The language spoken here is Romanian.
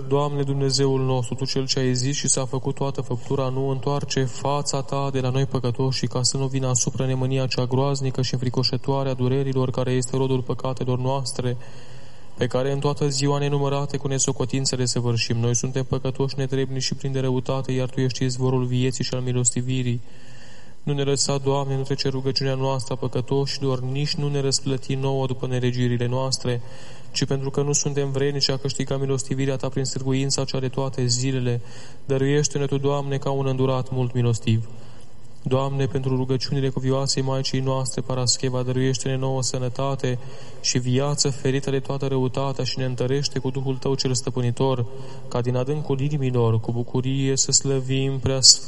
Doamne Dumnezeul nostru, Tu Cel ce ai zis și s-a făcut toată făptura, nu întoarce fața Ta de la noi păcătoși, ca să nu vină asupra nemânia cea groaznică și înfricoșătoare a durerilor, care este rodul păcatelor noastre, pe care în toată ziua nenumărate cu nesocotință le săvârșim. Noi suntem păcătoși, netrebni și plini de răutate, iar Tu ești izvorul vieții și al milostivirii. Nu ne lăsa, Doamne, nu trece rugăciunea noastră a păcătoșilor, nici nu ne răsplăti nouă după nelegiurile noastre, ci pentru că nu suntem vrednici a câștiga milostivirea Ta prin stârguința cea de toate zilele, dăruiește-ne Tu, Doamne, ca un îndurat mult milostiv. Doamne, pentru rugăciunile cuvioasei Maicii noastre, Parascheva, dăruiește-ne nouă sănătate și viață ferită de toată răutatea și ne întărește cu Duhul Tău cel stăpânitor, ca din adâncul inimilor, cu bucurie să slăvim prea